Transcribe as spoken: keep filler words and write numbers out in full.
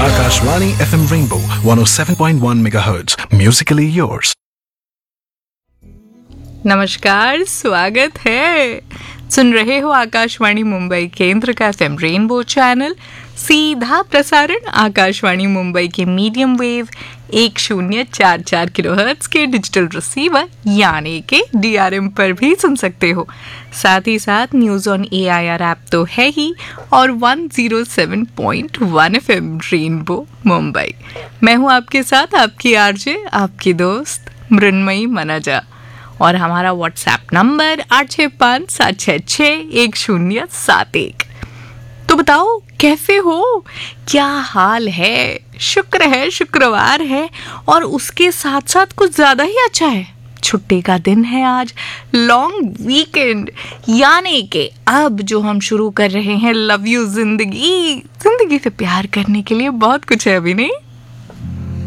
Akashvani F M Rainbow one oh seven point one megahertz. Musically yours. नमस्कार, स्वागत है। सुन रहे हो आकाशवाणी मुंबई केंद्र का एफ एम रेनबो चैनल, सीधा प्रसारण आकाशवाणी मुंबई के मीडियम वेव एक शून्य चार चार किलोहर्ट्ज के डिजिटल रिसीवर यानी के डी आर एम पर भी सुन सकते हो। साथ ही साथ news on A I R app तो है ही, और one oh seven point one F M rainbow Mumbai. मैं हूँ आपके साथ, आपकी आरजे, आपकी दोस्त मृण्मयी मनजा। और हमारा व्हाट्सएप नंबर आठ छः पाँच सात छः छः एक शून्य सात एक। तो बताओ कैसे हो, क्या हाल है? शुक्र है शुक्रवार है, और उसके साथ साथ कुछ ज़्यादा ही अच्छा है, छुट्टी का दिन है आज, लॉन्ग वीकेंड। यानी कि अब जो हम शुरू कर रहे हैं लव यू जिंदगी, जिंदगी से प्यार करने के लिए बहुत कुछ है अभी, नहीं?